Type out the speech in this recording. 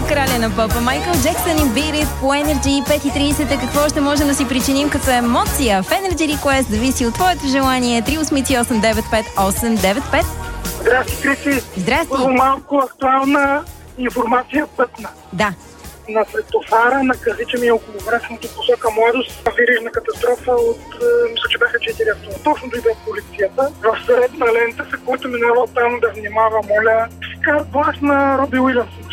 краля на попа Майкъл Джексън и Beat It по Energy. 5:30. Какво ще може да си причиним като емоция? В Energy Request зависи от твоето желание. 388-958-95. Здрасти, Криси. Здрасти. Първо малко актуална информация пътна. Да. На светофара на Казича е околовръстното посока Младост, верижна катастрофа от, мисля, че бяха 4 авто. Точно дойде полицията. В средна лента, за който минава оттам да внимава, моля, карт глас на Роби Уилямс.